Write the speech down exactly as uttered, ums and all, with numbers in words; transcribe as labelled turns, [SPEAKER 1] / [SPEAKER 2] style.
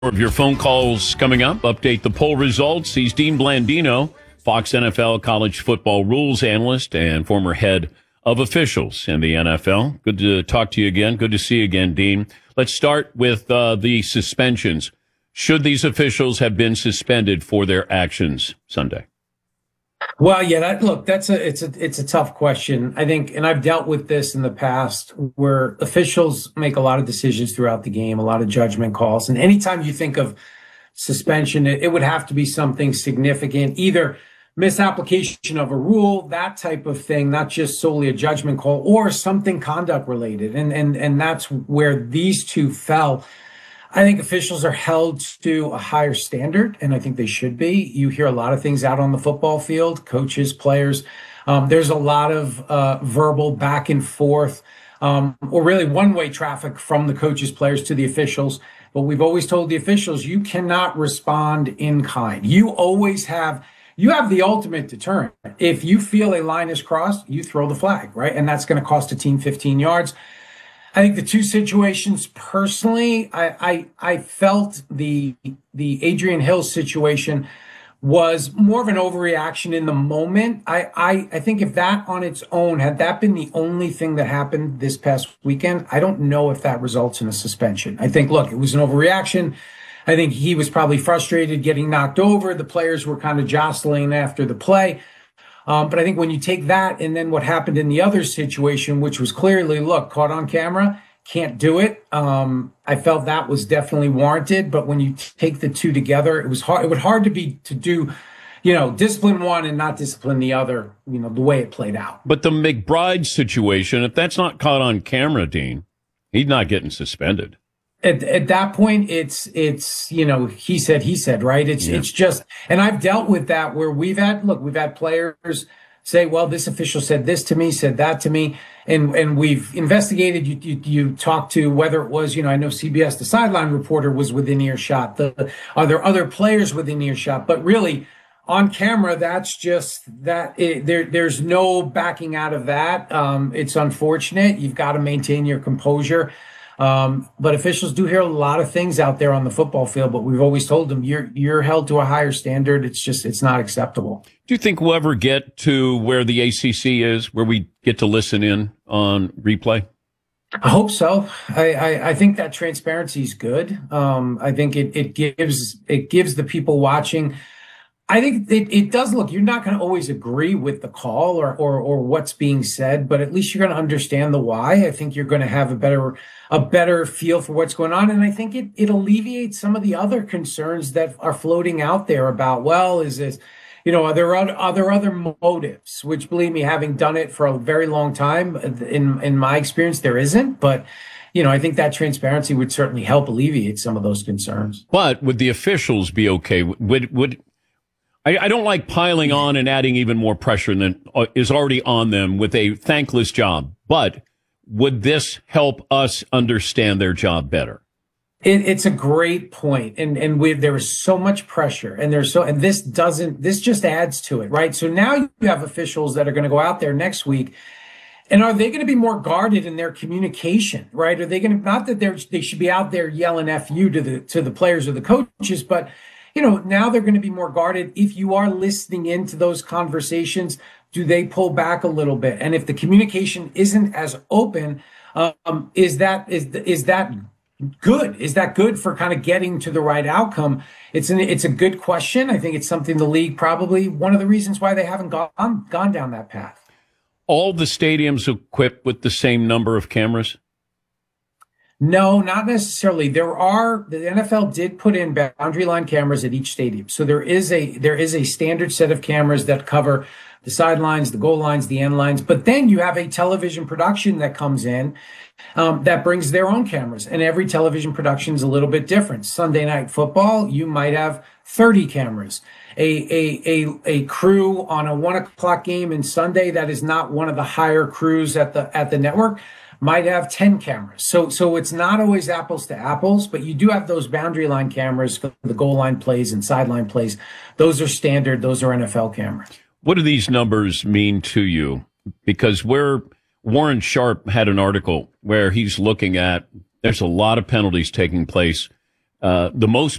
[SPEAKER 1] Of your phone calls coming up. Update the poll results. He's Dean Blandino, Fox N F L college football rules analyst and former head of officials in the N F L. Good to talk to you again. Good to see you again, Dean. Let's start with uh, the suspensions. Should these officials have been suspended for their actions Sunday?
[SPEAKER 2] Well, yeah, that, look, that's a it's a it's a tough question. I think, and I've dealt with this in the past, where officials make a lot of decisions throughout the game, a lot of judgment calls, and anytime you think of suspension, it, it would have to be something significant, either misapplication of a rule, that type of thing, not just solely a judgment call, or something conduct related, and and and that's where these two fell. I think officials are held to a higher standard, and I think they should be. You hear a lot of things out on the football field, coaches, players. Um, there's a lot of uh, verbal back and forth, um, or really one-way traffic from the coaches, players to the officials. But we've always told the officials, you cannot respond in kind. You always have, you have the ultimate deterrent. If you feel a line is crossed, you throw the flag, right? And that's going to cost a team fifteen yards. I think the two situations, personally, I, I I felt the the Adrian Hill situation was more of an overreaction in the moment. I, I I think if that on its own, had that been the only thing that happened this past weekend, I don't know if that results in a suspension. I think, look, it was an overreaction. I think he was probably frustrated getting knocked over. The players were kind of jostling after the play. Um, but I think when you take that and then what happened in the other situation, which was clearly, look, caught on camera, can't do it. Um, I felt that was definitely warranted. But when you take the two together, it was hard. It was hard to be to do, you know, discipline one and not discipline the other, you know, the way it played out.
[SPEAKER 1] But the McBride situation, if that's not caught on camera, Dean, he's not getting suspended.
[SPEAKER 2] At, at that point, it's, it's, you know, he said, he said, right? It's, yeah. it's just, and I've dealt with that where we've had, look, we've had players say, well, this official said this to me, said that to me. And, and we've investigated, you, you, you talked to whether it was, you know, I know C B S, the sideline reporter was within earshot. The, are there other players within earshot? But really on camera, that's just that it, there, there's no backing out of that. Um, it's unfortunate. You've got to maintain your composure. Um, but officials do hear a lot of things out there on the football field, but we've always told them you're, you're held to a higher standard. It's just, it's not acceptable.
[SPEAKER 1] Do you think we'll ever get to where the A C C is, where we get to listen in on replay?
[SPEAKER 2] I hope so. I, I, I think that transparency is good. Um, I think it, it gives, it gives the people watching, I think it, it does look, you're not going to always agree with the call or, or, or what's being said, but at least you're going to understand the why. I think you're going to have a better, a better feel for what's going on. And I think it, it alleviates some of the other concerns that are floating out there about, well, is this, you know, are there other, are there other motives, which believe me, having done it for a very long time, in, in my experience, there isn't, but you know, I think that transparency would certainly help alleviate some of those concerns.
[SPEAKER 1] But would the officials be okay? Would, would, I, I don't like piling on and adding even more pressure than uh, is already on them with a thankless job. But would this help us understand their job better?
[SPEAKER 2] It, it's a great point. And, and we, there is so much pressure and there's so, and this doesn't, this just adds to it, right? So now you have officials that are going to go out there next week. And are they going to be more guarded in their communication, right? Are they going to, not that they're, they should be out there yelling F you to the, to the players or the coaches, but you know, now they're going to be more guarded. If you are listening into those conversations, do they pull back a little bit? And if the communication isn't as open, um, is that is is that good? Is that good for kind of getting to the right outcome? It's an it's a good question. I think it's something the league probably one of the reasons why they haven't gone gone down that path.
[SPEAKER 1] All the stadiums equipped with the same number of cameras?
[SPEAKER 2] No, not necessarily. There are, the N F L did put in boundary line cameras at each stadium. So there is a, there is a standard set of cameras that cover the sidelines, the goal lines, the end lines. But then you have a television production that comes in, um, that brings their own cameras. And every television production is a little bit different. Sunday Night Football, you might have thirty cameras. A, a, a, a crew on a one o'clock game in Sunday that is not one of the higher crews at the, at the network might have ten cameras. So, so it's not always apples to apples, but you do have those boundary line cameras for the goal line plays and sideline plays. Those are standard. Those are N F L cameras.
[SPEAKER 1] What do these numbers mean to you? Because where Warren Sharp had an article where he's looking at, there's a lot of penalties taking place uh, the most